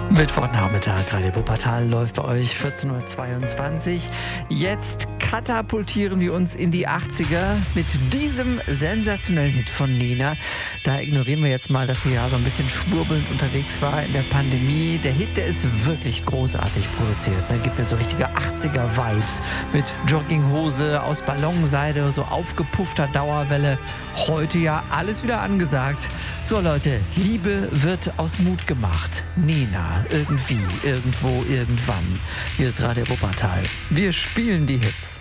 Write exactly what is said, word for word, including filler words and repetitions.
Mittwochnachmittag, Radio Wuppertal läuft bei euch vierzehn Uhr zweiundzwanzig. Jetzt katapultieren wir uns in die achtziger mit diesem sensationellen Hit von Nena. Da ignorieren wir jetzt mal, dass sie ja so ein bisschen schwurbelnd unterwegs war in der Pandemie. Der Hit, der ist wirklich großartig produziert. Da gibt mir so richtige achtziger-Vibes mit Jogginghose aus Ballonseide, so aufgepuffter Dauerwelle. Heute ja alles wieder angesagt. So Leute, Liebe wird aus Mut gemacht. Nena, irgendwie, irgendwo, irgendwann. Hier ist Radio Wuppertal. Wir spielen die Hits.